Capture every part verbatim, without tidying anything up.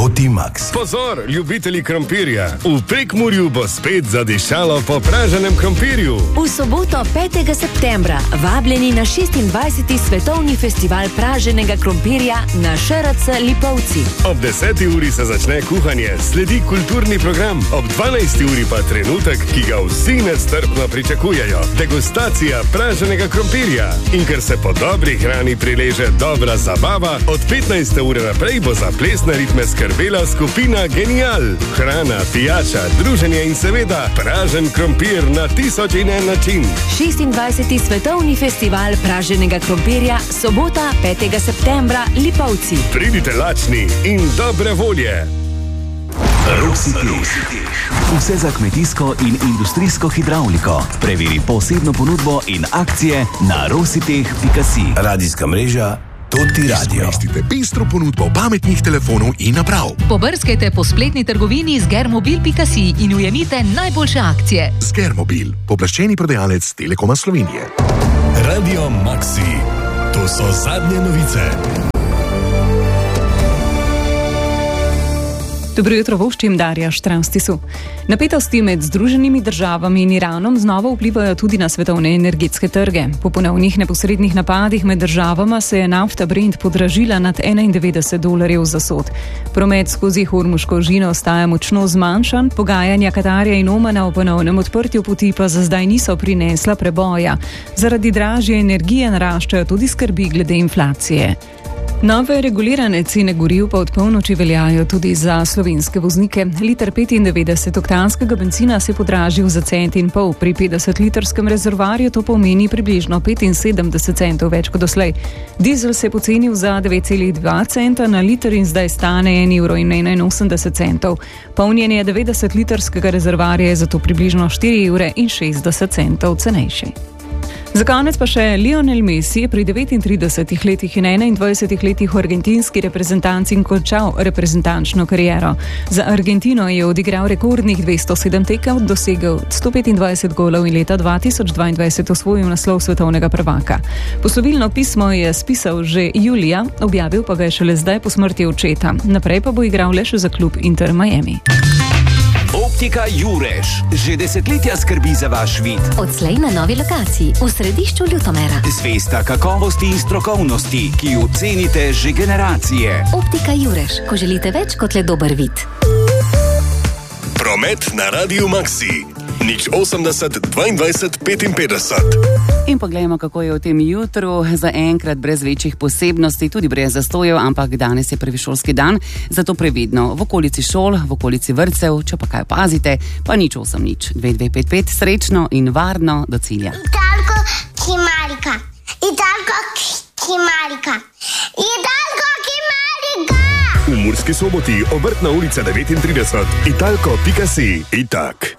Toti Max. Pozor, ljubitelji krompirja! V Prekmurju bo spet zadišalo po praženem krompirju. V soboto petega septembra vabljeni na šestindvajseti svetovni festival praženega krompirja na š r c Lipovci. Ob deseti uri se začne kuhanje, sledi kulturni program, ob dvanajsti uri pa trenutek, ki ga vsi nestrpno pričakujejo. Degustacija praženega krompirja. In ker se po dobri hrani prileže dobra zabava, od petnajste ure naprej bo za plesne ritme skrbela skupina Genial. Hrana, pijača, druženje in seveda pražen krompir na tisoč in en način. šestindvajseti svetovni festival praženega krompirja, sobota petega septembra, Lipovci. Pridite lačni in dobre volje. Rositeh. Vse za kmetijsko in industrijsko hidravliko. Preveri posebno ponudbo in akcije na rositeh pika si. Radijska mreža Toti Radio. Izkoristite pestro ponudbo pametnih telefonov in naprav. Pobrskajte po spletni trgovini z germobil pika si in ujemite najboljše akcije. Germobil, pooblaščeni prodajalec Telekoma Slovenije. Radio Maxi. To so zadnje novice. Dobro jutro, voščim Darja Štranstisu. Napetosti med Združenimi državami in Iranom znova vplivajo tudi na svetovne energetske trge. Po ponovnih neposrednih napadih med državama se je nafta Brent podražila nad enaindevetdeset dolarjev za sod. Promet skozi Hormuško žino ostaja močno zmanjšan, pogajanja Katarja in Omana o ponovnem odprtju poti pa za zdaj niso prinesla preboja. Zaradi dražje energije naraščajo tudi skrbi glede inflacije. Nove regulirane cene goriv pa od polnoči veljajo tudi za slovenske voznike. Liter petindevetdesetoktanskega bencina se je podražil za cent in pol, pri petdesetlitrskem rezervoarju to pomeni približno petinsedemdeset centov več kot doslej. Dizel se je pocenil za devet celih dva centa na liter in zdaj stane en evro in enainosemdeset centov. Polnjenje devetdesetlitrskega rezervoarja je zato približno štiri evre in šestdeset centov cenejši. Za konec pa še Lionel Messi je pri devetintridesetih letih in enaindvajsetih letih v argentinski reprezentanci končal reprezentančno kariero. Za Argentino je odigral rekordnih dvesto sedem tekem, dosegel sto petindvajset golov in leta dva tisoč dvaindvajset osvojil naslov svetovnega prvaka. Poslovilno pismo je spisal že julija, objavil pa ga je šele zdaj po smrti očeta. Naprej pa bo igral le še za klub Inter Miami. Optika Jurež že desetletja skrbi za vaš vid. Odslej na novi lokaciji v središču Ljutomera. Zvesta kakovosti in strokovnosti, ki jo cenite že generacije. Optika Jurež, ko želite več kot le dober vid. Promet na Radiu Maxi. Nič osemdeset dvaindvajset petinpetdeset. In pogledajmo, kako je v tem jutru, za enkrat brez večjih posebnosti, tudi brez zastojev, ampak danes je prvi šolski dan, zato previdno v okolici šol, v okolici vrtcev, če pa kaj pazite, pa nič osem nič. dve dve pet pet, srečno in varno do cilja. Italko Kimarika, Italko Kimarika, Italko Kimarika. V Murski Soboti, Obrtna ulica devetintrideset, italko pika si. Itak.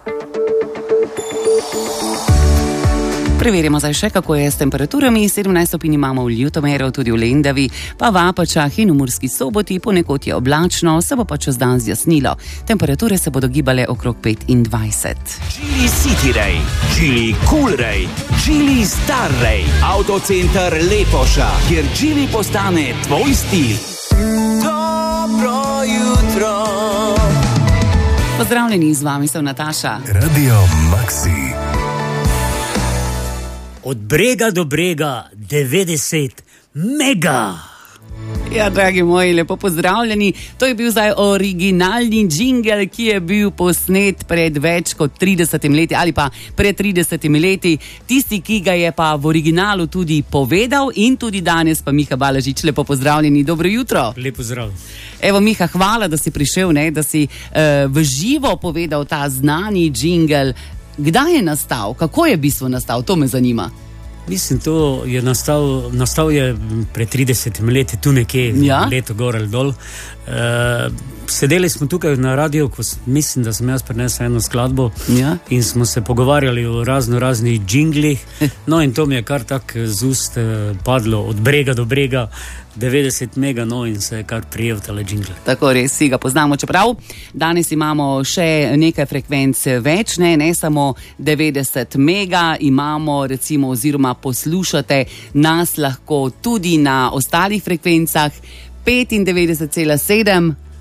Preverimo zdaj še, kako je s temperaturami. sedemnajst stopinj imamo v Ljutomeru, tudi v Lendavi, pa v Apačah in v Murski Soboti, ponekod je oblačno, se bo pa čez dan zjasnilo. Temperature se bodo gibale okrog petindvajset. Geely City Ray, Geely Cool Ray, Geely Star Ray, Autocenter Lepoša, kjer Geely postane tvoj stil. Dobro jutro. Pozdravljeni, z vami sem Nataša. Radio Maxi. Od brega do brega, devetdeset mega. Ja, dragi moji, lepo pozdravljeni. To je bil zdaj originalni džingel, ki je bil posnet pred več kot tridesetimi leti ali pa pred tridesetimi leti. Tisti, ki ga je pa v originalu tudi povedal in tudi danes pa Miha Balažič. Lepo pozdravljeni, dobro jutro. Lepo zdrav. Evo, Miha, hvala, da si prišel, ne, da si uh, v živo povedal ta znani džingel. Kdaj je nastal? Kako je v bistvu nastal? To me zanima. Mislim, to je nastal, nastal je pred tridesetimi leti, tu nekje, ja? Leto gor ali dol. Uh, sedeli smo tukaj na radiju, ko mislim, da sem jaz prinesel eno skladbo, ja? In smo se pogovarjali o razno raznih džinglih. No, in to mi je kar tak z ust uh, padlo od brega do brega. devetdeset mega, no, in se je kar prijel tale džingle. Tako, res si ga poznamo, čeprav danes imamo še nekaj frekvenc več, ne, ne samo devetdeset mega, imamo recimo oziroma poslušate nas lahko tudi na ostalih frekvencah petindevetdeset cela sedem,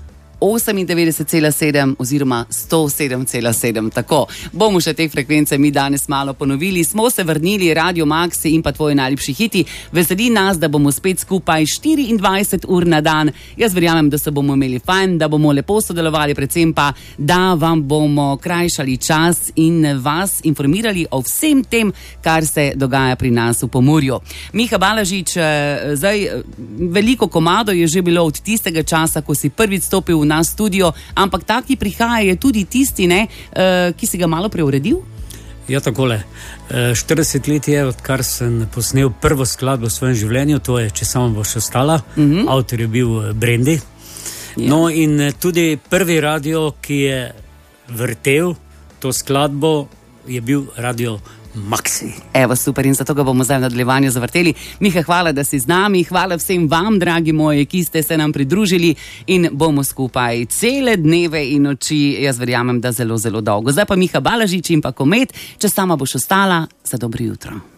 osemindevetdeset cela sedem oziroma sto sedem cela sedem. Tako, bomo še te frekvence mi danes malo ponovili. Smo se vrnili, Radio Maxi in pa tvoji najljubši hiti. Veseli nas, da bomo spet skupaj štiriindvajset ur na dan. Jaz verjamem, da se bomo imeli fajn, da bomo lepo sodelovali, predvsem pa, da vam bomo krajšali čas in vas informirali o vsem tem, kar se dogaja pri nas v Pomurju. Miha Balažič, zdaj veliko komado je že bilo od tistega časa, ko si prvič stopil v nas studio, ampak taki prihaja je tudi tisti, ne, ki si ga malo preuredil? Ja, takole. štirideset let je, odkar sem posnel prvo skladbo v svojem življenju, to je Če samo boš ostala. Mm-hmm. Avtor je bil Brendi. Yeah. No in tudi prvi radio, ki je vrtel to skladbo, je bil Radio Maxi. Evo, super, in zato ga bomo zdaj v nadaljevanju zavrteli. Miha, hvala, da si z nami, hvala vsem vam, dragi moji, ki ste se nam pridružili in bomo skupaj cele dneve in noči, jaz verjamem, da zelo, zelo dolgo. Zdaj pa Miha Balažič in pa Komet, Če sama boš ostala, za dobro jutro.